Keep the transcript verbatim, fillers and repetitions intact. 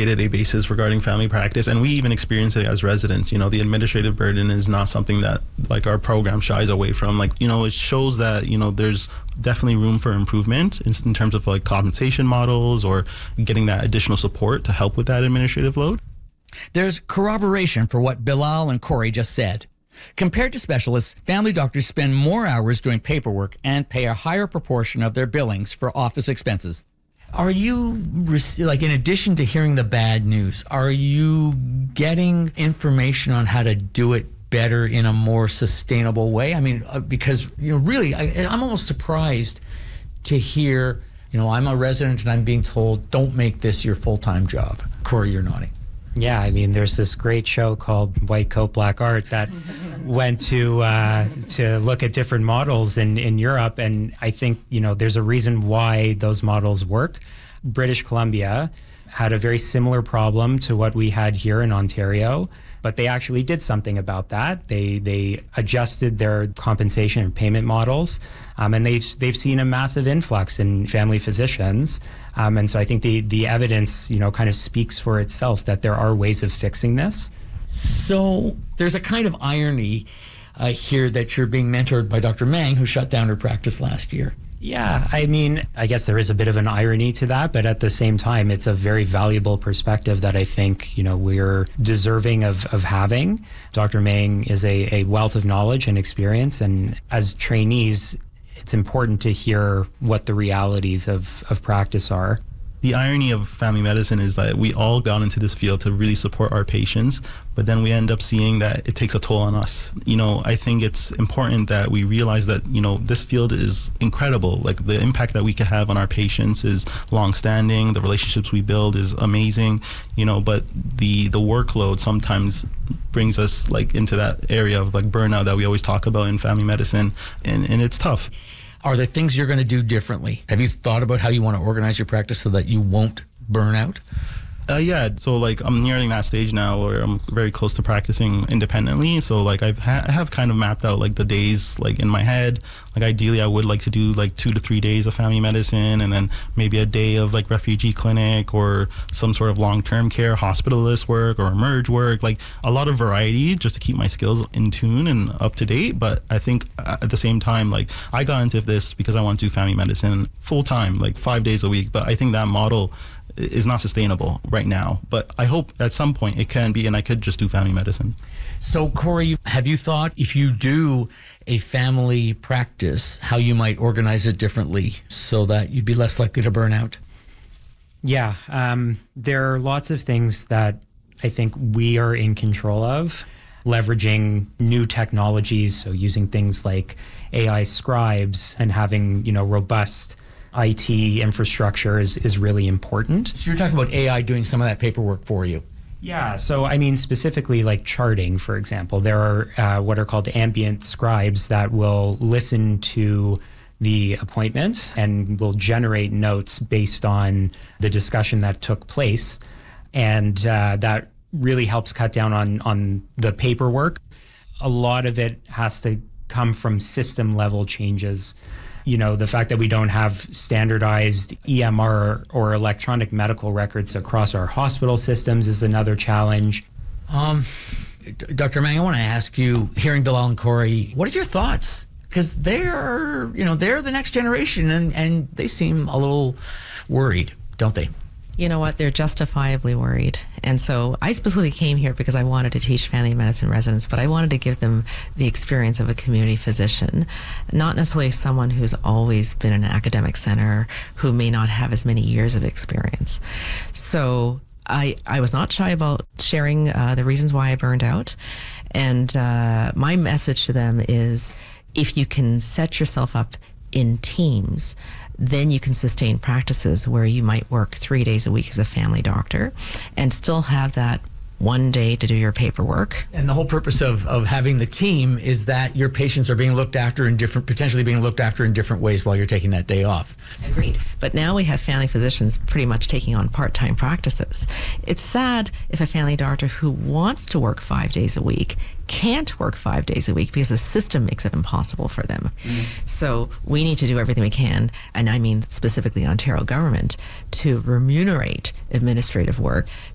day-to-day basis regarding family practice, and we even experience it as residents. You know, the administrative burden is not something that like our program shies away from. Like, you know, it shows that, you know, there's definitely room for improvement in, in terms of like compensation models or getting that additional support to help with that administrative load. There's corroboration for what Bilal and Corey just said. Compared to specialists, family doctors spend more hours doing paperwork and pay a higher proportion of their billings for office expenses. Are you, like, in addition to hearing the bad news, are you getting information on how to do it better in a more sustainable way? I mean, because, you know, really, I, I'm almost surprised to hear, you know, I'm a resident and I'm being told, don't make this your full-time job. Corey, you're nodding. Yeah, I mean, there's this great show called White Coat, Black Art that went to uh, to look at different models in, in Europe. And I think, you know, there's a reason why those models work. British Columbia had a very similar problem to what we had here in Ontario, but they actually did something about that. They they adjusted their compensation and payment models, um, and they've, they've seen a massive influx in family physicians. Um, and so I think the, the evidence, you know, kind of speaks for itself that there are ways of fixing this. So there's a kind of irony uh, here that you're being mentored by Doctor Mang, who shut down her practice last year. Yeah, I mean, I guess there is a bit of an irony to that, but at the same time, it's a very valuable perspective that I think, you know, we're deserving of, of having. Doctor Mang is a, a wealth of knowledge and experience, and as trainees, it's important to hear what the realities of, of practice are. The irony of family medicine is that we all got into this field to really support our patients, but then we end up seeing that it takes a toll on us. You know, I think it's important that we realize that, you know, this field is incredible. Like, the impact that we can have on our patients is long-standing. The relationships we build is amazing, you know, but the the workload sometimes brings us like into that area of like burnout that we always talk about in family medicine, and, and it's tough. Are there things you're going to do differently? Have you thought about how you want to organize your practice so that you won't burn out? Uh, yeah, so like I'm nearing that stage now where I'm very close to practicing independently. So like I've ha- I have kind of mapped out like the days like in my head. Like ideally I would like to do like two to three days of family medicine, and then maybe a day of like refugee clinic or some sort of long-term care hospitalist work or emerge work. Like a lot of variety just to keep my skills in tune and up to date. But I think at the same time, like I got into this because I want to do family medicine full time, like five days a week. But I think that model is not sustainable right now, but I hope at some point it can be, and I could just do family medicine. So Corey, have you thought if you do a family practice, how you might organize it differently so that you'd be less likely to burn out? Yeah, um, there are lots of things that I think we are in control of, leveraging new technologies, so using things like A I scribes and having, you know, robust I T infrastructure is, is really important. So you're talking about A I doing some of that paperwork for you? Yeah, so I mean specifically like charting, for example. There are uh, what are called ambient scribes that will listen to the appointment and will generate notes based on the discussion that took place. And uh, that really helps cut down on, on the paperwork. A lot of it has to come from system level changes. You know, the fact that we don't have standardized E M R or electronic medical records across our hospital systems is another challenge. Um, Doctor Mang, I want to ask you, hearing Bilal and Corey, what are your thoughts? Because they're, you know, they're the next generation, and, and they seem a little worried, don't they? You know what? They're justifiably worried. And so I specifically came here because I wanted to teach family medicine residents, but I wanted to give them the experience of a community physician, not necessarily someone who's always been in an academic center, who may not have as many years of experience. So I, I was not shy about sharing uh, the reasons why I burned out. And uh, my message to them is, if you can set yourself up in teams, then you can sustain practices where you might work three days a week as a family doctor and still have that one day to do your paperwork. And the whole purpose of, of having the team is that your patients are being looked after in different, potentially being looked after in different ways while you're taking that day off. Agreed. But now we have family physicians pretty much taking on part-time practices. It's sad if a family doctor who wants to work five days a week can't work five days a week because the system makes it impossible for them. Mm. So we need to do everything we can, and I mean specifically the Ontario government, to remunerate administrative work